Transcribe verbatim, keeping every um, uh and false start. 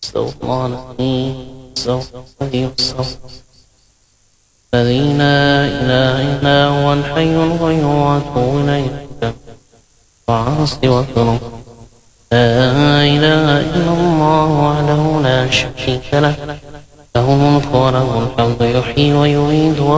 استغفر الله العظيم استغفر الله استغفر الذي لا إله إلا هو الحي القيوم وأتوب إليه وعاصي وكرم لا إله إلا الله وحده لا شريك له له الملك وله الحمد يحيي ويميت